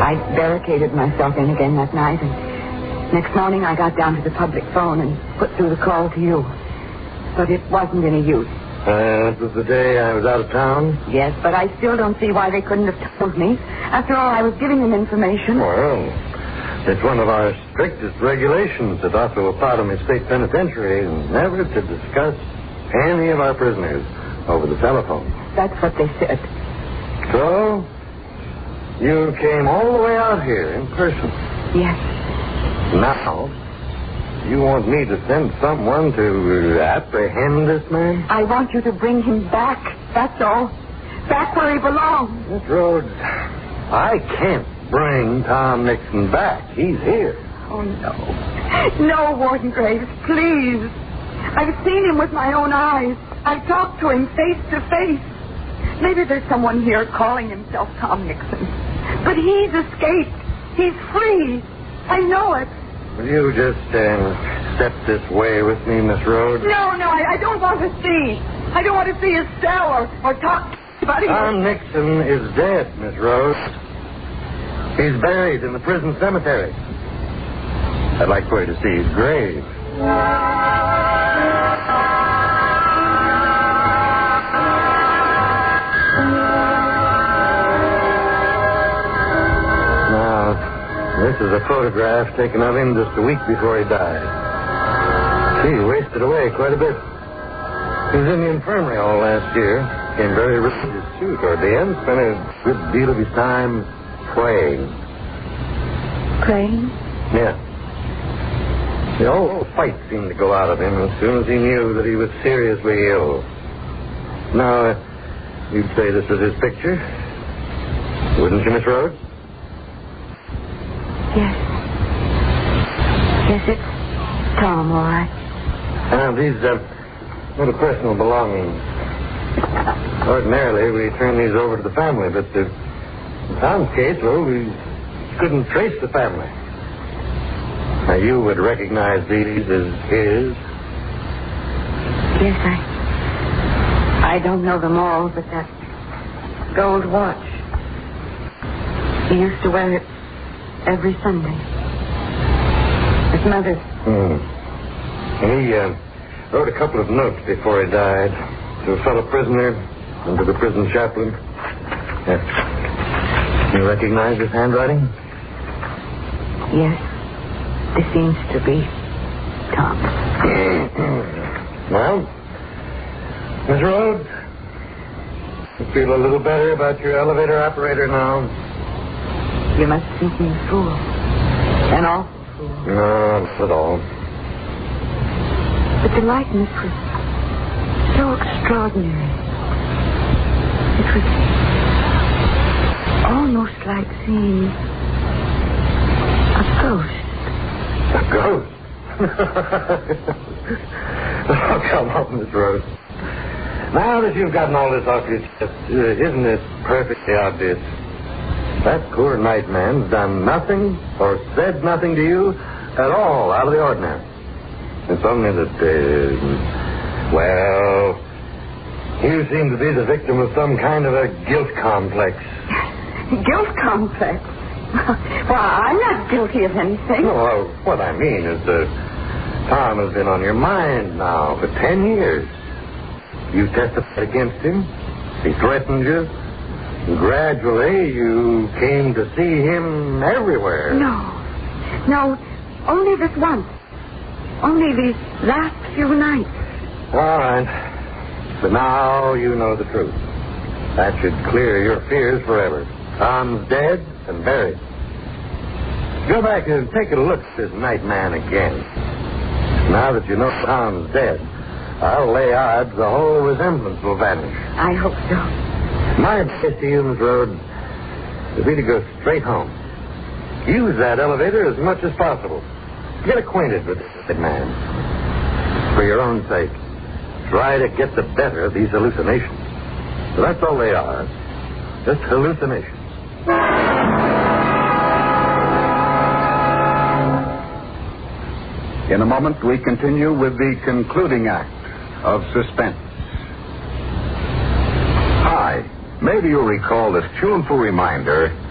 I barricaded myself in again that night, and next morning I got down to the public phone and put through the call to you. But it wasn't any use. That was the day I was out of town? Yes, but I still don't see why they couldn't have told me. After all, I was giving them information. Well, it's one of our strictest regulations at Ottawa State Penitentiary never to discuss any of our prisoners over the telephone. That's what they said. So, you came all the way out here in person? Yes. Now, you want me to send someone to apprehend this man? I want you to bring him back, that's all. Back where he belongs. Miss Rhodes, I can't bring Tom Nixon back. He's here. Oh, no. No, Warden Graves, please. I've seen him with my own eyes. I've talked to him face to face. Maybe there's someone here calling himself Tom Nixon. But he's escaped. He's free. I know it. Will you just step this way with me, Miss Rhodes? No, I don't want to see. I don't want to see his cell or talk to anybody. Tom Nixon is dead, Miss Rhodes. He's buried in the prison cemetery. I'd like for you to see his grave. This is a photograph taken of him just a week before he died. He wasted away quite a bit. He was in the infirmary all last year. Became very religious, too, toward the end. Spent a good deal of his time praying. Praying? Yeah. The whole fight seemed to go out of him as soon as he knew that he was seriously ill. Now, you'd say this is his picture, wouldn't you, Miss Rhodes? Yes. Yes, it's Tom, all right. These little personal belongings. Ordinarily, we turn these over to the family, but in Tom's case, well, we couldn't trace the family. Now, you would recognize these as his? Yes, I don't know them all, but that gold watch. He used to wear it every Sunday. His mother's. And he wrote a couple of notes before he died to a fellow prisoner and to the prison chaplain. You recognize his handwriting? Yes. This seems to be Tom. Well, Miss Rhodes, you feel a little better about your elevator operator now? You must think me a fool. An awful fool. No, not at all. But the likeness was so extraordinary. It was almost like seeing a ghost. A ghost? Oh, come on, Miss Rose. Now that you've gotten all this off your chest, isn't it perfectly obvious? That poor night man's done nothing or said nothing to you at all out of the ordinary. It's only that, well, you seem to be the victim of some kind of a guilt complex. Guilt complex? Well, I'm not guilty of anything. No, what I mean is that Tom has been on your mind now for 10 years. You testified against him. He threatened you. And gradually, you came to see him everywhere. No, only this once. Only these last few nights. All right. But now you know the truth. That should clear your fears forever. Tom's dead and buried. Go back and take a look at this night man again. Now that you know Tom's dead, I'll lay odds the whole resemblance will vanish. I hope so. My advice to you, Miss Rhodes, would be to go straight home. Use that elevator as much as possible. Get acquainted with this man. For your own sake, try to get the better of these hallucinations. That's all they are. Just hallucinations. In a moment, we continue with the concluding act of Suspense. Hi. Maybe you'll recall this tuneful reminder